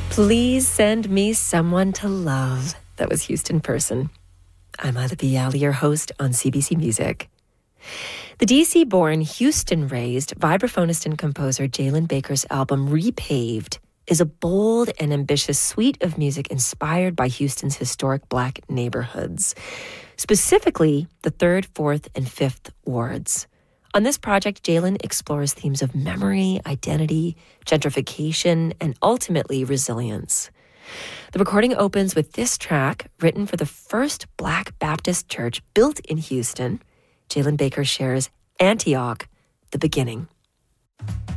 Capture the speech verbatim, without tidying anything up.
Please send me someone to love. That was Houston Person. I'm Ila Bialy, your host on C B C Music. The D C-born, Houston-raised vibraphonist and composer Jalen Baker's album Repaved is a bold and ambitious suite of music inspired by Houston's historic Black neighborhoods, specifically the third, fourth, and fifth wards. On this project, Jalen explores themes of memory, identity, gentrification, and ultimately resilience. The recording opens with this track, written for the first Black Baptist church built in Houston. Jalen Baker shares Antioch, the Beginning.